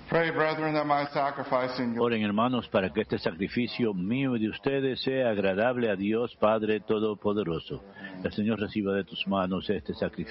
Pray, brethren, that my sacrifice in your Oren, hermanos, para que este sacrificio mío y de ustedes sea agradable a Dios Padre Todopoderoso. El Señor reciba de tus manos este sacrificio